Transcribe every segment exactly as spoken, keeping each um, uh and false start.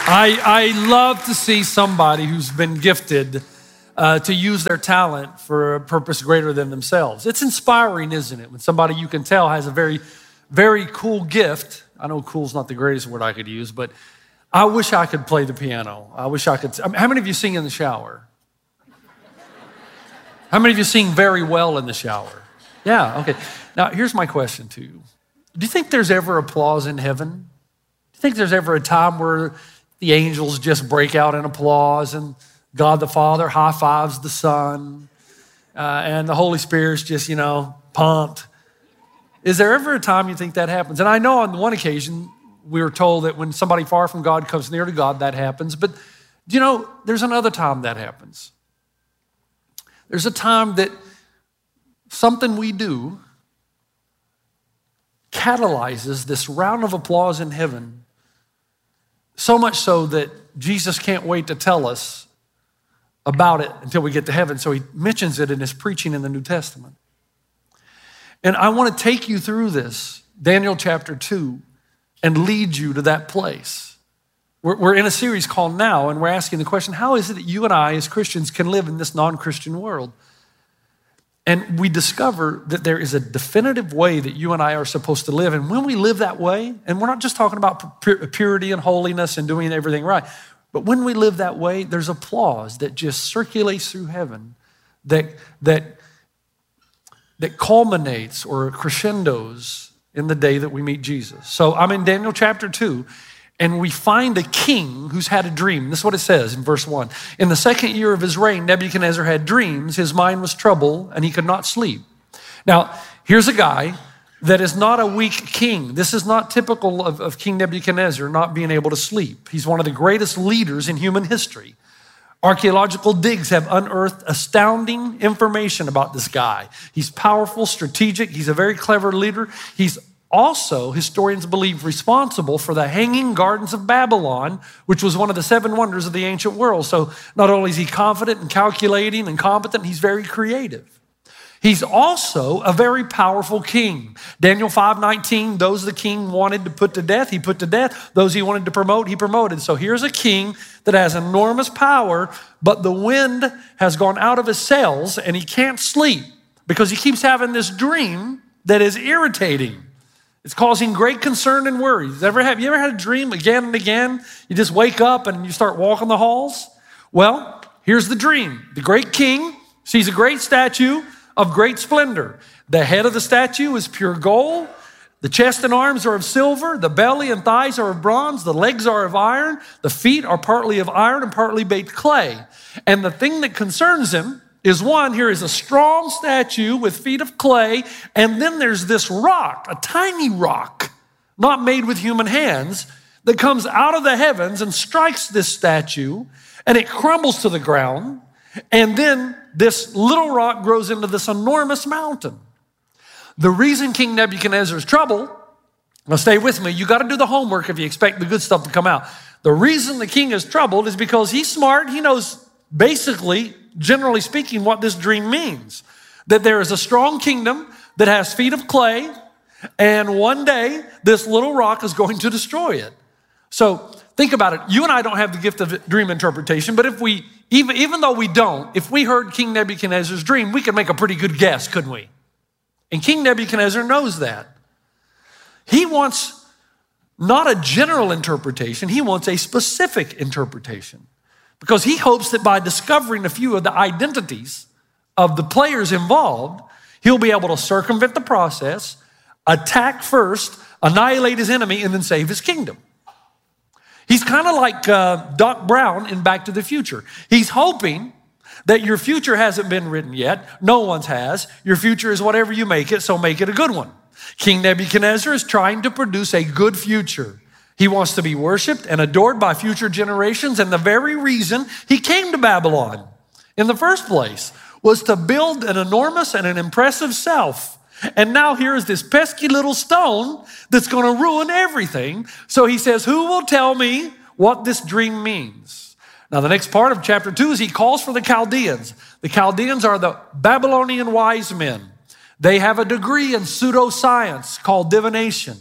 I, I love to see somebody who's been gifted uh, to use their talent for a purpose greater than themselves. It's inspiring, isn't it? When somebody you can tell has a very, very cool gift. I know cool's not the greatest word I could use, but I wish I could play the piano. I wish I could. I mean, how many of you sing in the shower? How many of you sing very well in the shower? Yeah, okay. Now, here's my question to you. Do you think there's ever applause in heaven? Do you think there's ever a time where the angels just break out in applause and God the Father high fives the Son uh, and the Holy Spirit's just, you know, pumped? Is there ever a time you think that happens? And I know on one occasion we were told that when somebody far from God comes near to God, that happens. But do you know, there's another time that happens. There's a time that something we do catalyzes this round of applause in heaven, so much so that Jesus can't wait to tell us about it until we get to heaven. So he mentions it in his preaching in the New Testament. And I want to take you through this, Daniel chapter two, and lead you to that place. We're, we're in a series called Now, and we're asking the question, how is it that you and I as Christians can live in this non-Christian world? And we discover that there is a definitive way that you and I are supposed to live. And when we live that way, and we're not just talking about purity and holiness and doing everything right, but when we live that way, there's applause that just circulates through heaven that, that, that culminates or crescendos in the day that we meet Jesus. So I'm in Daniel chapter two, and we find a king who's had a dream. This is what it says in verse one. In the second year of his reign, Nebuchadnezzar had dreams. His mind was troubled, and he could not sleep. Now, here's a guy that is not a weak king. This is not typical of, of King Nebuchadnezzar not being able to sleep. He's one of the greatest leaders in human history. Archaeological digs have unearthed astounding information about this guy. He's powerful, strategic. He's a very clever leader. He's also, historians believe, responsible for the Hanging Gardens of Babylon, which was one of the seven wonders of the ancient world. So not only is he confident and calculating and competent, he's very creative. He's also a very powerful king. Daniel five nineteen, those the king wanted to put to death, he put to death. Those he wanted to promote, he promoted. So here's a king that has enormous power, but the wind has gone out of his sails and he can't sleep because he keeps having this dream that is irritating. It's causing great concern and worries. Ever have you ever had a dream again and again? You just wake up and you start walking the halls? Well, here's the dream. The great king sees a great statue of great splendor. The head of the statue is pure gold. The chest and arms are of silver. The belly and thighs are of bronze. The legs are of iron. The feet are partly of iron and partly baked clay. And the thing that concerns him is one, here is a strong statue with feet of clay, and then there's this rock, a tiny rock, not made with human hands, that comes out of the heavens and strikes this statue, and it crumbles to the ground, and then this little rock grows into this enormous mountain. The reason King Nebuchadnezzar is troubled, now stay with me, you got to do the homework if you expect the good stuff to come out. The reason the king is troubled is because he's smart, he knows basically, generally speaking, what this dream means. That there is a strong kingdom that has feet of clay, and one day this little rock is going to destroy it. So think about it. You and I don't have the gift of dream interpretation, but if we, even, even though we don't, if we heard King Nebuchadnezzar's dream, we could make a pretty good guess, couldn't we? And King Nebuchadnezzar knows that. He wants not a general interpretation, he wants a specific interpretation. Because he hopes that by discovering a few of the identities of the players involved, he'll be able to circumvent the process, attack first, annihilate his enemy, and then save his kingdom. He's kind of like uh, Doc Brown in Back to the Future. He's hoping that your future hasn't been written yet. No one's has. Your future is whatever you make it, so make it a good one. King Nebuchadnezzar is trying to produce a good future. He wants to be worshiped and adored by future generations, and the very reason he came to Babylon in the first place was to build an enormous and an impressive self. And now here is this pesky little stone that's going to ruin everything. So he says, who will tell me what this dream means? Now the next part of chapter two is he calls for the Chaldeans. The Chaldeans are the Babylonian wise men. They have a degree in pseudoscience called divination.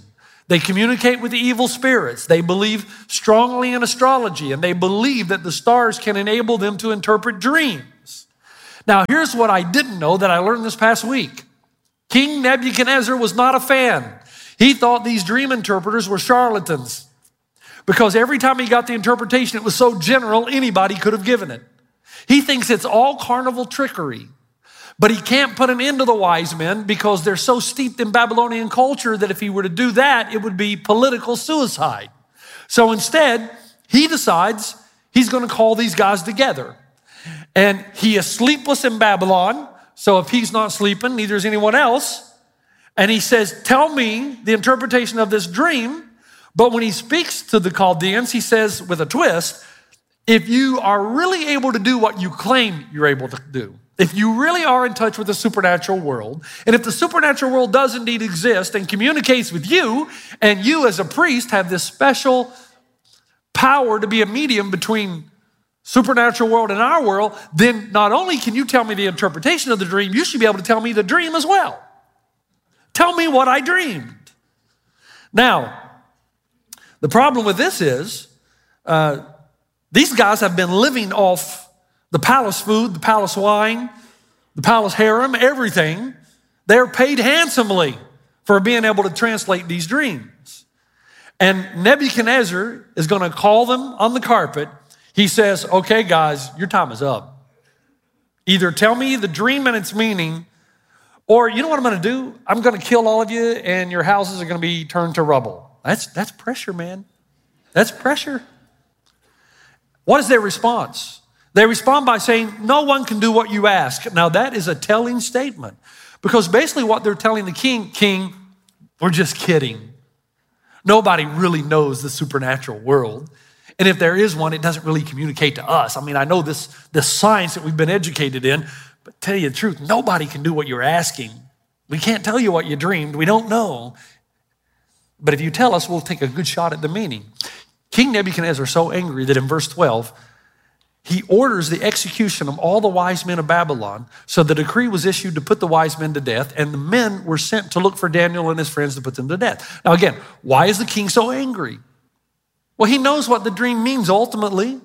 They communicate with the evil spirits. They believe strongly in astrology, and they believe that the stars can enable them to interpret dreams. Now, here's what I didn't know that I learned this past week. King Nebuchadnezzar was not a fan. He thought these dream interpreters were charlatans because every time he got the interpretation, it was so general, anybody could have given it. He thinks it's all carnival trickery. But he can't put an end to the wise men because they're so steeped in Babylonian culture that if he were to do that, it would be political suicide. So instead, he decides he's going to call these guys together. And he is sleepless in Babylon. So if he's not sleeping, neither is anyone else. And he says, tell me the interpretation of this dream. But when he speaks to the Chaldeans, he says with a twist, if you are really able to do what you claim you're able to do, if you really are in touch with the supernatural world, and if the supernatural world does indeed exist and communicates with you, and you as a priest have this special power to be a medium between supernatural world and our world, then not only can you tell me the interpretation of the dream, you should be able to tell me the dream as well. Tell me what I dreamed. Now, the problem with this is, uh, these guys have been living off the palace food, the palace wine, the palace harem, everything. They're paid handsomely for being able to translate these dreams. And Nebuchadnezzar is going to call them on the carpet. He says, okay, guys, your time is up. Either tell me the dream and its meaning, or you know what I'm going to do? I'm going to kill all of you and your houses are going to be turned to rubble. That's, that's pressure, man. That's pressure. What is their response? They respond by saying, no one can do what you ask. Now that is a telling statement because basically what they're telling the king, king, we're just kidding. Nobody really knows the supernatural world. And if there is one, it doesn't really communicate to us. I mean, I know this, this science that we've been educated in, but tell you the truth, nobody can do what you're asking. We can't tell you what you dreamed. We don't know. But if you tell us, we'll take a good shot at the meaning. King Nebuchadnezzar is so angry that in verse twelve, he orders the execution of all the wise men of Babylon. So the decree was issued to put the wise men to death, and the men were sent to look for Daniel and his friends to put them to death. Now again, why is the king so angry? Well, he knows what the dream means ultimately.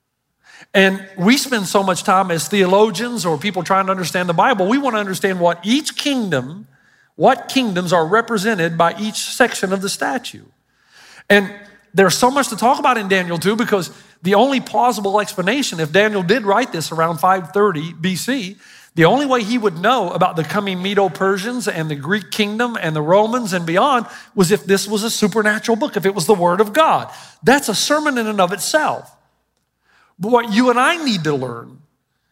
And we spend so much time as theologians or people trying to understand the Bible, we want to understand what each kingdom, what kingdoms are represented by each section of the statue. And there's so much to talk about in Daniel two because the only plausible explanation, if Daniel did write this around five thirty B C, the only way he would know about the coming Medo-Persians and the Greek kingdom and the Romans and beyond was if this was a supernatural book, if it was the Word of God. That's a sermon in and of itself. But what you and I need to learn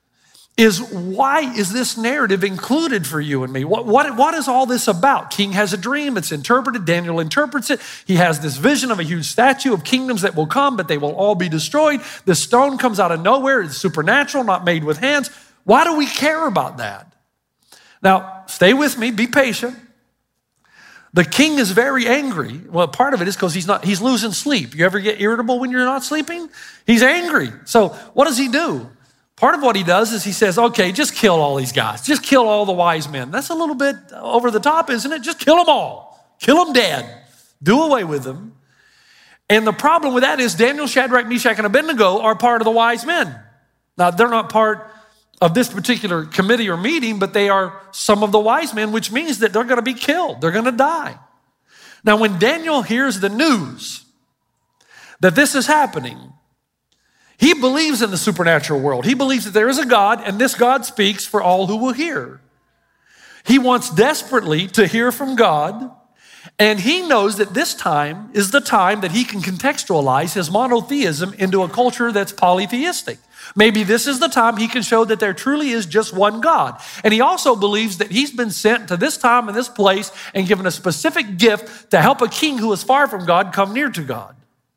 is why is this narrative included for you and me? What, what, what is all this about? King has a dream, it's interpreted, Daniel interprets it. He has this vision of a huge statue of kingdoms that will come, but they will all be destroyed. The stone comes out of nowhere, it's supernatural, not made with hands. Why do we care about that? Now, stay with me, be patient. The king is very angry. Well, part of it is because he's not, he's losing sleep. You ever get irritable when you're not sleeping? He's angry. So what does he do? Part of what he does is he says, okay, just kill all these guys. Just kill all the wise men. That's a little bit over the top, isn't it? Just kill them all. Kill them dead. Do away with them. And the problem with that is Daniel, Shadrach, Meshach, and Abednego are part of the wise men. Now, they're not part of this particular committee or meeting, but they are some of the wise men, which means that they're going to be killed. They're going to die. Now, when Daniel hears the news that this is happening, he believes in the supernatural world. He believes that there is a God, and this God speaks for all who will hear. He wants desperately to hear from God, and he knows that this time is the time that he can contextualize his monotheism into a culture that's polytheistic. Maybe this is the time he can show that there truly is just one God. And he also believes that he's been sent to this time and this place and given a specific gift to help a king who is far from God come near to God.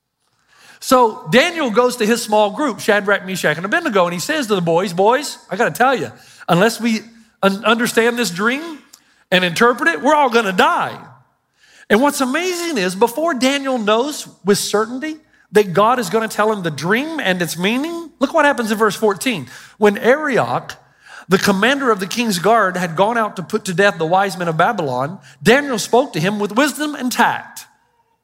So Daniel goes to his small group, Shadrach, Meshach, and Abednego, and he says to the boys, boys, I got to tell you, unless we un- understand this dream and interpret it, we're all going to die. And what's amazing is before Daniel knows with certainty that God is going to tell him the dream and its meaning, look what happens in verse fourteen. When Arioch, the commander of the king's guard, had gone out to put to death the wise men of Babylon, Daniel spoke to him with wisdom and tact.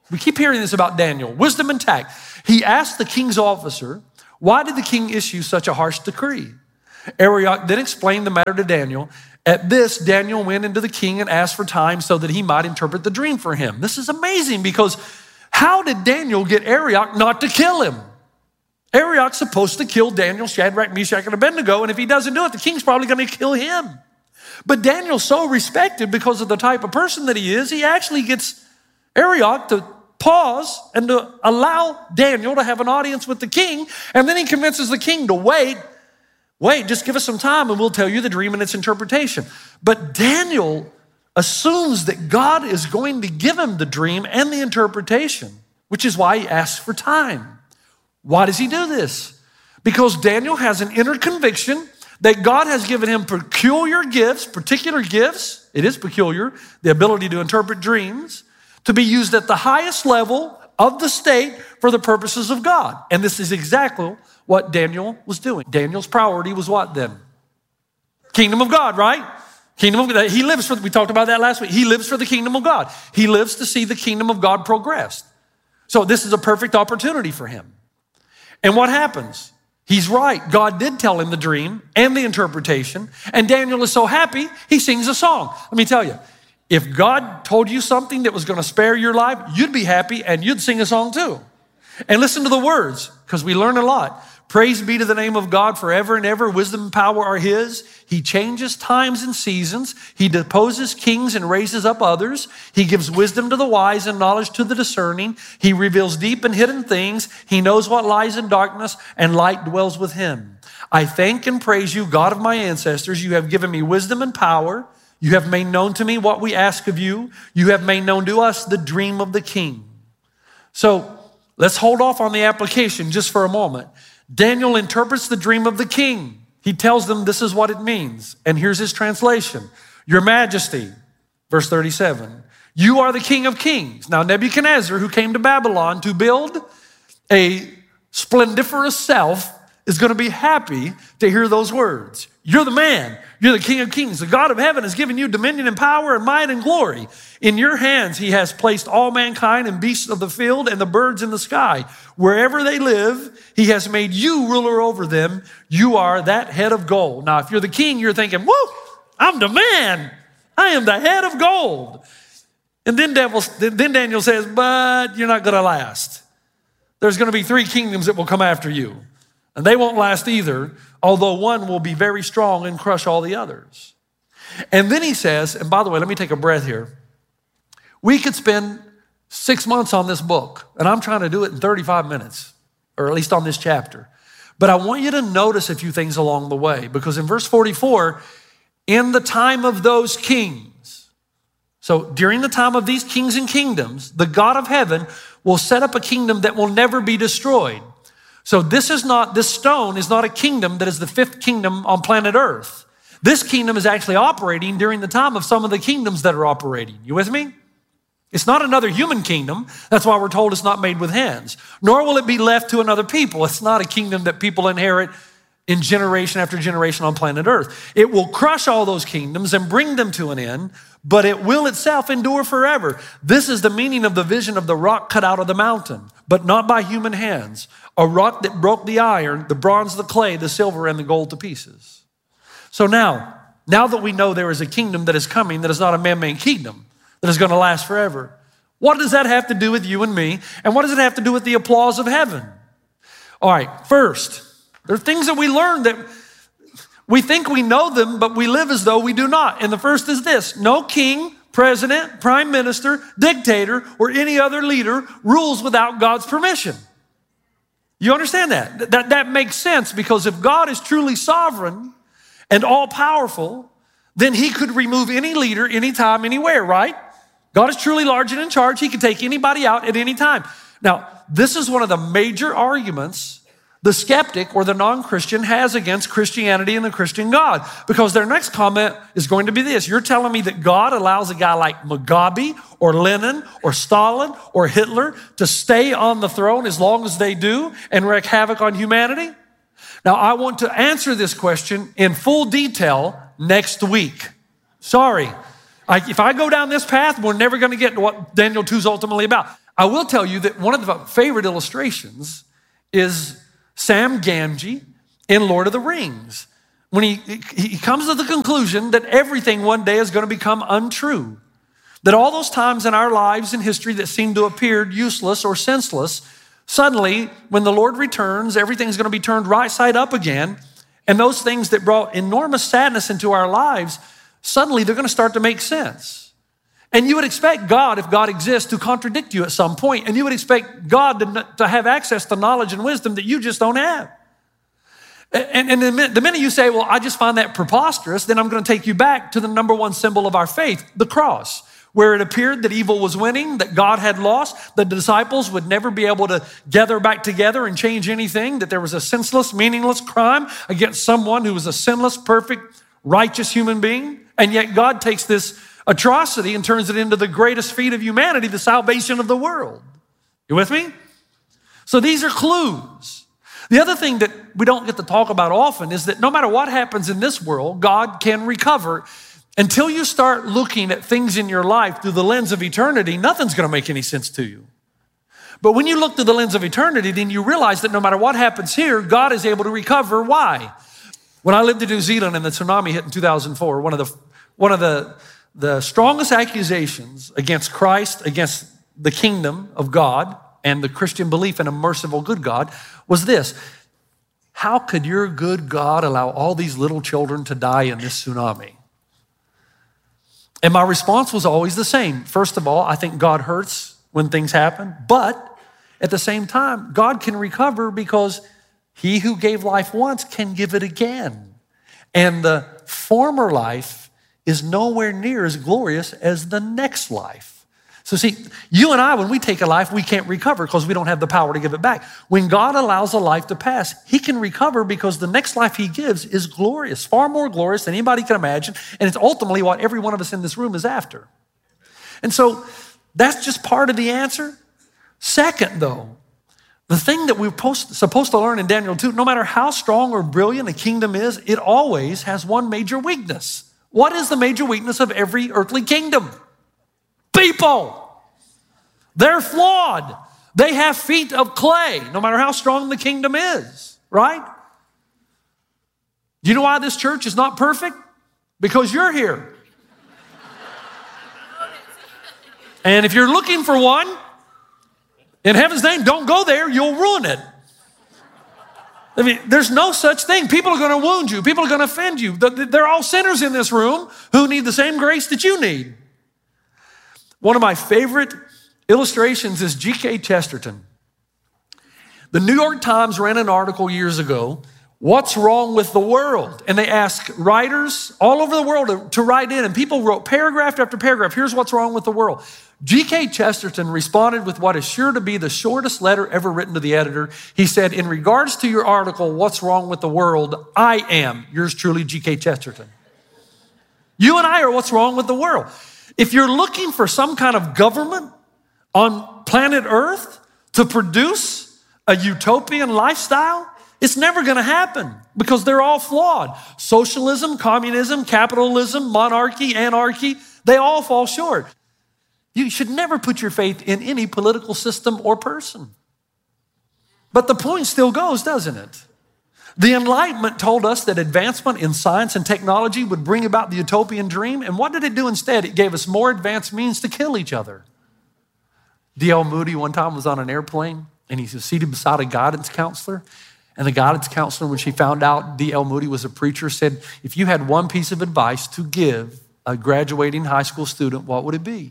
We keep hearing this about Daniel, wisdom and tact. He asked the king's officer, why did the king issue such a harsh decree? Arioch then explained the matter to Daniel. At this, Daniel went into the king and asked for time so that he might interpret the dream for him. This is amazing because how did Daniel get Arioch not to kill him? Arioch's supposed to kill Daniel, Shadrach, Meshach, and Abednego, and if he doesn't do it, the king's probably going to kill him. But Daniel's so respected because of the type of person that he is, he actually gets Arioch to pause and to allow Daniel to have an audience with the king, and then he convinces the king to wait. Wait, just give us some time and we'll tell you the dream and its interpretation. But Daniel assumes that God is going to give him the dream and the interpretation, which is why he asks for time. Why does he do this? Because Daniel has an inner conviction that God has given him peculiar gifts, particular gifts, it is peculiar, the ability to interpret dreams, to be used at the highest level of the state for the purposes of God. And this is exactly what Daniel was doing. Daniel's priority was what then? Kingdom of God, right? Kingdom of God. He lives for, we talked about that last week. He lives for the kingdom of God. He lives to see the kingdom of God progress. So this is a perfect opportunity for him. And what happens? He's right. God did tell him the dream and the interpretation. And Daniel is so happy, he sings a song. Let me tell you, if God told you something that was going to spare your life, you'd be happy and you'd sing a song too. And listen to the words, because we learn a lot. Praise be to the name of God forever and ever. Wisdom and power are his. He changes times and seasons. He deposes kings and raises up others. He gives wisdom to the wise and knowledge to the discerning. He reveals deep and hidden things. He knows what lies in darkness, and light dwells with him. I thank and praise you, God of my ancestors. You have given me wisdom and power. You have made known to me what we ask of you. You have made known to us the dream of the king. So let's hold off on the application just for a moment. Daniel interprets the dream of the king. He tells them this is what it means. And here's his translation. Your Majesty, verse thirty-seven, you are the King of kings. Now Nebuchadnezzar, who came to Babylon to build a splendiferous self, is going to be happy to hear those words. You're the man. You're the King of kings. The God of heaven has given you dominion and power and might and glory. In your hands, he has placed all mankind and beasts of the field and the birds in the sky. Wherever they live, he has made you ruler over them. You are that head of gold. Now, if you're the king, you're thinking, woo, I'm the man. I am the head of gold. And then, devil, then Daniel says, but you're not going to last. There's going to be three kingdoms that will come after you. And they won't last either, although one will be very strong and crush all the others. And then he says, and by the way, let me take a breath here. We could spend six months on this book, and I'm trying to do it in thirty-five minutes, or at least on this chapter. But I want you to notice a few things along the way, because in verse forty-four, in the time of those kings, so during the time of these kings and kingdoms, the God of heaven will set up a kingdom that will never be destroyed. So this is not, this stone is not a kingdom that is the fifth kingdom on planet Earth. This kingdom is actually operating during the time of some of the kingdoms that are operating. You with me? It's not another human kingdom. That's why we're told it's not made with hands. Nor will it be left to another people. It's not a kingdom that people inherit in generation after generation on planet Earth. It will crush all those kingdoms and bring them to an end, but it will itself endure forever. This is the meaning of the vision of the rock cut out of the mountain, but not by human hands. A rock that broke the iron, the bronze, the clay, the silver, and the gold to pieces. So now, now that we know there is a kingdom that is coming, that is not a man-made kingdom, that is going to last forever, what does that have to do with you and me? And what does it have to do with the applause of heaven? All right, first, there are things that we learn that we think we know them, but we live as though we do not. And the first is this: no king, president, prime minister, dictator, or any other leader rules without God's permission. You understand that? That, that makes sense, because if God is truly sovereign and all-powerful, then he could remove any leader anytime, anywhere, right? God is truly large and in charge. He can take anybody out at any time. Now, this is one of the major arguments the skeptic or the non-Christian has against Christianity and the Christian God, because their next comment is going to be this: you're telling me that God allows a guy like Mugabe or Lenin or Stalin or Hitler to stay on the throne as long as they do and wreak havoc on humanity? Now, I want to answer this question in full detail next week. Sorry. I, if I go down this path, we're never going to get to what Daniel two is ultimately about. I will tell you that one of the favorite illustrations is Sam Gamgee in Lord of the Rings, when he, he comes to the conclusion that everything one day is going to become untrue, that all those times in our lives in history that seem to appear useless or senseless, suddenly when the Lord returns, everything's going to be turned right side up again, and those things that brought enormous sadness into our lives, suddenly they're going to start to make sense. And you would expect God, if God exists, to contradict you at some point, and you would expect God to, to have access to knowledge and wisdom that you just don't have. And, and the, minute, the minute you say, well, I just find that preposterous, then I'm going to take you back to the number one symbol of our faith, the cross, where it appeared that evil was winning, that God had lost, the disciples would never be able to gather back together and change anything, that there was a senseless, meaningless crime against someone who was a sinless, perfect, righteous human being. And yet God takes this atrocity and turns it into the greatest feat of humanity, the salvation of the world. You with me? So these are clues. The other thing that we don't get to talk about often is that no matter what happens in this world, God can recover. Until you start looking at things in your life through the lens of eternity, nothing's going to make any sense to you. But when you look through the lens of eternity, then you realize that no matter what happens here, God is able to recover. Why? When I lived in New Zealand and the tsunami hit in two thousand four, one of the, one of the, the strongest accusations against Christ, against the kingdom of God and the Christian belief in a merciful good God was this: how could your good God allow all these little children to die in this tsunami? And my response was always the same. First of all, I think God hurts when things happen, but at the same time, God can recover because he who gave life once can give it again. And the former life is nowhere near as glorious as the next life. So see, you and I, when we take a life, we can't recover because we don't have the power to give it back. When God allows a life to pass, he can recover because the next life he gives is glorious, far more glorious than anybody can imagine. And it's ultimately what every one of us in this room is after. And so that's just part of the answer. Second, though, the thing that we're supposed to learn in Daniel two, no matter how strong or brilliant a kingdom is, it always has one major weakness. What is the major weakness of every earthly kingdom? People. They're flawed. They have feet of clay, no matter how strong the kingdom is, right? Do you know why this church is not perfect? Because you're here. And if you're looking for one, in heaven's name, don't go there. You'll ruin it. I mean, there's no such thing. People are going to wound you. People are going to offend you. They're all sinners in this room who need the same grace that you need. One of my favorite illustrations is G K Chesterton. The New York Times ran an article years ago, "What's Wrong with the World?" And they asked writers all over the world to, to write in, and people wrote paragraph after paragraph. Here's what's wrong with the world. G K Chesterton responded with what is sure to be the shortest letter ever written to the editor. He said, "In regards to your article, What's Wrong with the World, I am yours truly, G K Chesterton." You and I are what's wrong with the world. If you're looking for some kind of government on planet Earth to produce a utopian lifestyle, it's never going to happen because they're all flawed. Socialism, communism, capitalism, monarchy, anarchy, they all fall short. You should never put your faith in any political system or person. But the point still goes, doesn't it? The Enlightenment told us that advancement in science and technology would bring about the utopian dream. And what did it do instead? It gave us more advanced means to kill each other. D L Moody one time was on an airplane and he was seated beside a guidance counselor. And the guidance counselor, when she found out D L Moody was a preacher, said, "If you had one piece of advice to give a graduating high school student, what would it be?"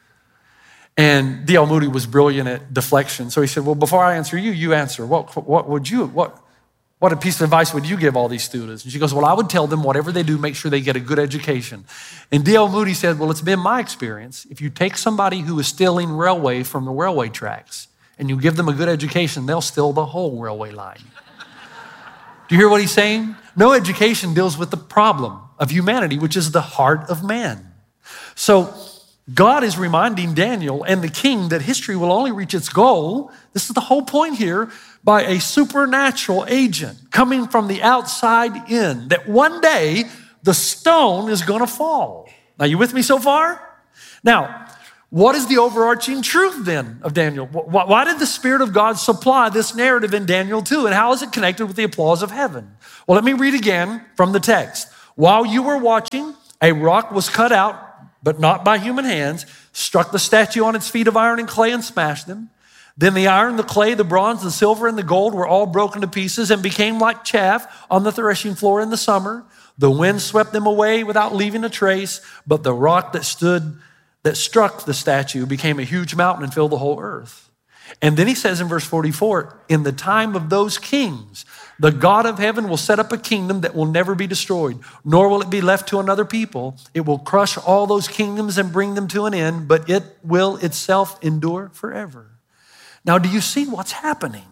And D L Moody was brilliant at deflection. So he said, "Well, before I answer you, you answer. What, what would you, what, what a piece of advice would you give all these students?" And she goes, "Well, I would tell them whatever they do, make sure they get a good education." And D L Moody said, "Well, it's been my experience. If you take somebody who is stealing railway from the railway tracks and you give them a good education, they'll steal the whole railway line." Do you hear what he's saying? No education deals with the problem of humanity, which is the heart of man. So God is reminding Daniel and the king that history will only reach its goal, this is the whole point here, by a supernatural agent coming from the outside in, that one day the stone is going to fall. Now, you with me so far? Now, what is the overarching truth then of Daniel? Why did the Spirit of God supply this narrative in Daniel two? And how is it connected with the applause of heaven? Well, let me read again from the text. While you were watching, a rock was cut out, but not by human hands, struck the statue on its feet of iron and clay and smashed them. Then the iron, the clay, the bronze, the silver, and the gold were all broken to pieces and became like chaff on the threshing floor in the summer. The wind swept them away without leaving a trace, but the rock that stood, that struck the statue became a huge mountain and filled the whole earth. And then he says in verse forty-four, in the time of those kings, the God of heaven will set up a kingdom that will never be destroyed, nor will it be left to another people. It will crush all those kingdoms and bring them to an end, but it will itself endure forever. Now, do you see what's happening?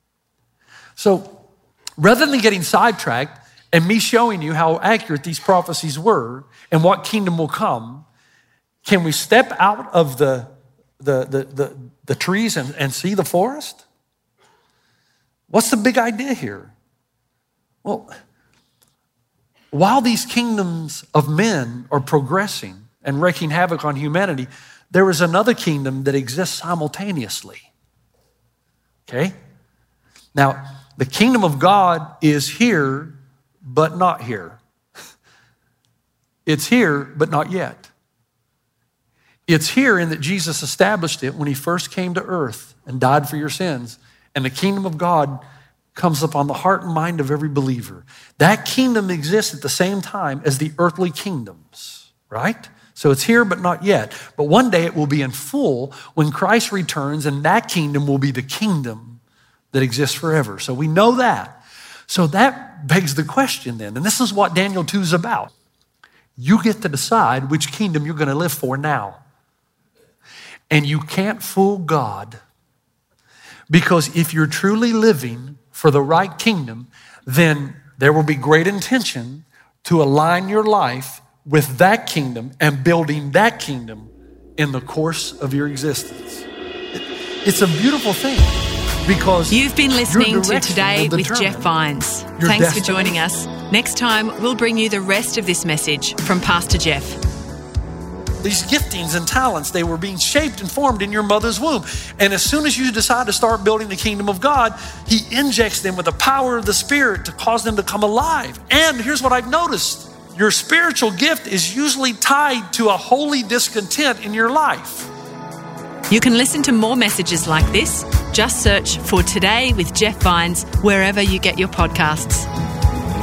So rather than getting sidetracked and me showing you how accurate these prophecies were and what kingdom will come, can we step out of the, the, the, the, the trees and, and see the forest? What's the big idea here? Well, while these kingdoms of men are progressing and wreaking havoc on humanity, there is another kingdom that exists simultaneously. Okay? Now, the kingdom of God is here, but not here. It's here, but not yet. It's here in that Jesus established it when he first came to earth and died for your sins. And the kingdom of God comes upon the heart and mind of every believer. That kingdom exists at the same time as the earthly kingdoms, right? So it's here, but not yet. But one day it will be in full when Christ returns, and that kingdom will be the kingdom that exists forever. So we know that. So that begs the question then, and this is what Daniel two is about. You get to decide which kingdom you're going to live for now. And you can't fool God, because if you're truly living for the right kingdom, then there will be great intention to align your life with that kingdom and building that kingdom in the course of your existence. It's a beautiful thing, because you've been listening to Today with Jeff Vines. Thanks for joining us. Next time, we'll bring you the rest of this message from Pastor Jeff. These giftings and talents, they were being shaped and formed in your mother's womb. And as soon as you decide to start building the kingdom of God, he injects them with the power of the Spirit to cause them to come alive. And here's what I've noticed. Your spiritual gift is usually tied to a holy discontent in your life. You can listen to more messages like this. Just search for Today with Jeff Vines wherever you get your podcasts.